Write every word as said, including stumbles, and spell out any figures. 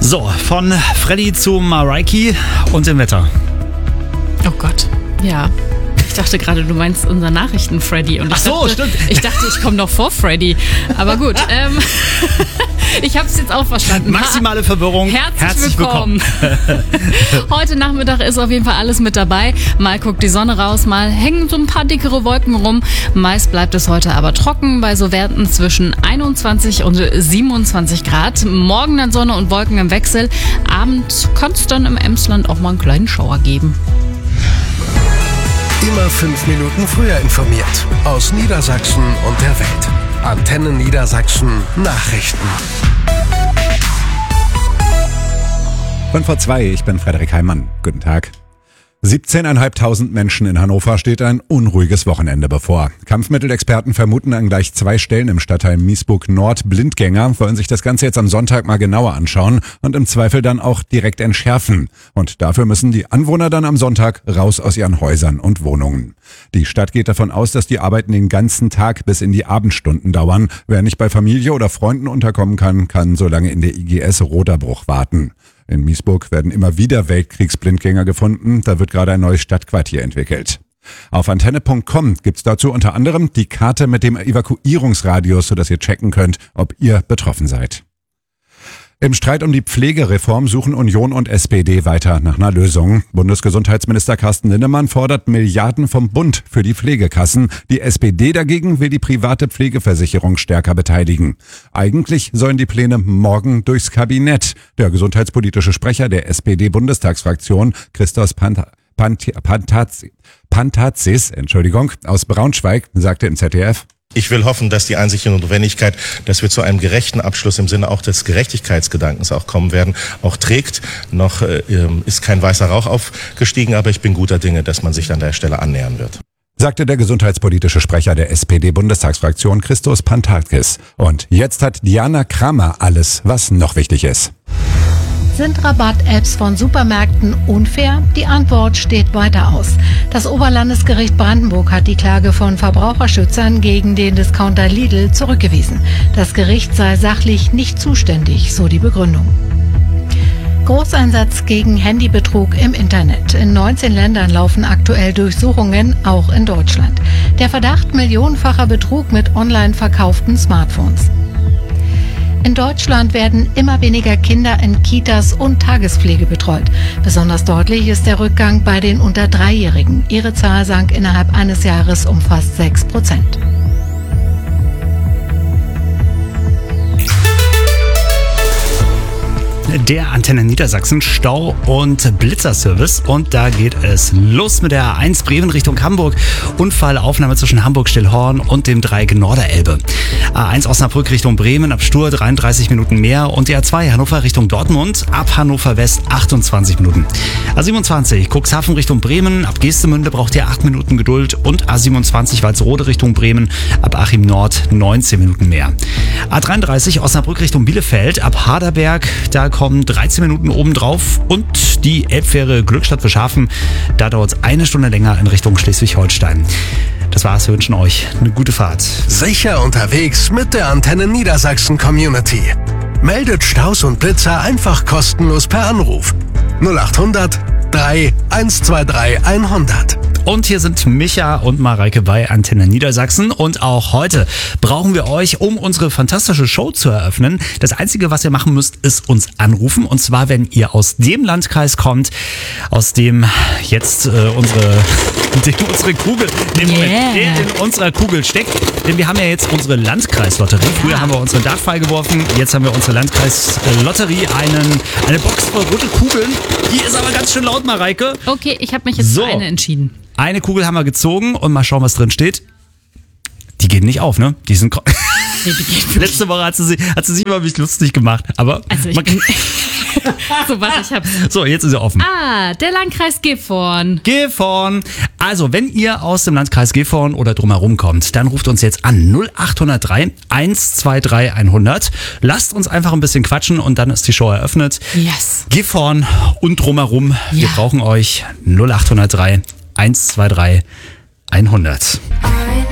So, von Freddy zu Mareike und dem Wetter. Oh Gott, ja. Ich dachte gerade, du meinst unser Nachrichten-Freddy. Und ich Ach so, dachte, stimmt. Ich dachte, ich komme noch vor Freddy. Aber gut, ähm, ich habe es jetzt auch verstanden. Maximale Verwirrung. Herzlich, Herzlich willkommen. willkommen. Heute Nachmittag ist auf jeden Fall alles mit dabei. Mal guckt die Sonne raus, mal hängen so ein paar dickere Wolken rum. Meist bleibt es heute aber trocken bei so Werten zwischen einundzwanzig und siebenundzwanzig Grad. Morgen dann Sonne und Wolken im Wechsel. Abend kann es dann im Emsland auch mal einen kleinen Schauer geben. Immer fünf Minuten früher informiert. Aus Niedersachsen und der Welt. Antenne Niedersachsen Nachrichten. Von vor zwei, ich bin Frederik Heimann. Guten Tag. siebzehntausendfünfhundert Menschen in Hannover steht ein unruhiges Wochenende bevor. Kampfmittelexperten vermuten an gleich zwei Stellen im Stadtteil Miesburg-Nord Blindgänger, wollen sich das Ganze jetzt am Sonntag mal genauer anschauen und im Zweifel dann auch direkt entschärfen. Und dafür müssen die Anwohner dann am Sonntag raus aus ihren Häusern und Wohnungen. Die Stadt geht davon aus, dass die Arbeiten den ganzen Tag bis in die Abendstunden dauern. Wer nicht bei Familie oder Freunden unterkommen kann, kann so lange in der I G S Roderbruch warten. In Miesburg werden immer wieder Weltkriegsblindgänger gefunden. Da wird gerade ein neues Stadtquartier entwickelt. Auf antenne punkt com gibt's dazu unter anderem die Karte mit dem Evakuierungsradius, sodass ihr checken könnt, ob ihr betroffen seid. Im Streit um die Pflegereform suchen Union und S P D weiter nach einer Lösung. Bundesgesundheitsminister Carsten Linnemann fordert Milliarden vom Bund für die Pflegekassen. Die S P D dagegen will die private Pflegeversicherung stärker beteiligen. Eigentlich sollen die Pläne morgen durchs Kabinett. Der gesundheitspolitische Sprecher der S P D-Bundestagsfraktion, Christos Panta- Pant- Pantazis, Pantazis, Entschuldigung, aus Braunschweig, sagte im Z D F: Ich will hoffen, dass die Einsicht und Notwendigkeit, dass wir zu einem gerechten Abschluss im Sinne auch des Gerechtigkeitsgedankens auch kommen werden, auch trägt. Noch äh, ist kein weißer Rauch aufgestiegen, aber ich bin guter Dinge, dass man sich an der Stelle annähern wird. Sagte der gesundheitspolitische Sprecher der S P D-Bundestagsfraktion, Christos Pantazis. Und jetzt hat Diana Kramer alles, was noch wichtig ist. Sind Rabatt-Apps von Supermärkten unfair? Die Antwort steht weiter aus. Das Oberlandesgericht Brandenburg hat die Klage von Verbraucherschützern gegen den Discounter Lidl zurückgewiesen. Das Gericht sei sachlich nicht zuständig, so die Begründung. Großeinsatz gegen Handybetrug im Internet. In neunzehn Ländern laufen aktuell Durchsuchungen, auch in Deutschland. Der Verdacht millionenfacher Betrug mit online verkauften Smartphones. In Deutschland werden immer weniger Kinder in Kitas und Tagespflege betreut. Besonders deutlich ist der Rückgang bei den unter Dreijährigen. Ihre Zahl sank innerhalb eines Jahres um fast sechs Prozent. Der Antenne Niedersachsen Stau- und Blitzerservice. Und da geht es los mit der A eins Bremen Richtung Hamburg. Unfallaufnahme zwischen Hamburg-Stillhorn und dem Dreieck Norderelbe. A eins Osnabrück Richtung Bremen ab Stur dreiunddreißig Minuten mehr. Und die A zwei Hannover Richtung Dortmund ab Hannover West achtundzwanzig Minuten. A siebenundzwanzig Cuxhaven Richtung Bremen ab Geestemünde braucht ihr acht Minuten Geduld. Und A siebenundzwanzig Walsrode Richtung Bremen ab Achim Nord neunzehn Minuten mehr. A dreiunddreißig Osnabrück Richtung Bielefeld ab Harderberg. Da kommen dreizehn Minuten obendrauf und die Elbfähre Glückstadt für Schafen, da dauert es eine Stunde länger in Richtung Schleswig-Holstein. Das war's, wir wünschen euch eine gute Fahrt. Sicher unterwegs mit der Antenne Niedersachsen Community. Meldet Staus und Blitzer einfach kostenlos per Anruf. null achthundert drei eins zwei drei hundert. Und hier sind Micha und Mareike bei Antenne Niedersachsen. Und auch heute brauchen wir euch, um unsere fantastische Show zu eröffnen. Das Einzige, was ihr machen müsst, ist uns anrufen. Und zwar, wenn ihr aus dem Landkreis kommt, aus dem jetzt äh, unsere, dem unsere Kugel, dem, Yeah. der in unserer Kugel steckt. Denn wir haben ja jetzt unsere Landkreislotterie. Früher haben wir unsere Dartpfeil geworfen. Jetzt haben wir unsere Landkreislotterie, einen, eine Box voll rote Kugeln. Die ist aber ganz schön laut, Mareike. Okay, ich habe mich jetzt So. für eine entschieden. Eine Kugel haben wir gezogen und mal schauen, was drin steht. Die gehen nicht auf, ne? Die sind ko- Nee, die geht wirklich. Letzte Woche hat sie, sich- hat sie sich über mich lustig gemacht, aber Also ich man- bin so, warte, ich hab's. so, jetzt ist sie offen. Ah, der Landkreis Gifhorn. Gifhorn. Also, wenn ihr aus dem Landkreis Gifhorn oder drumherum kommt, dann ruft uns jetzt an null acht null drei eins zwei drei hundert. Lasst uns einfach ein bisschen quatschen und dann ist die Show eröffnet. Yes. Gifhorn und drumherum. Wir Ja. brauchen euch null acht null drei eins zwei drei hundert.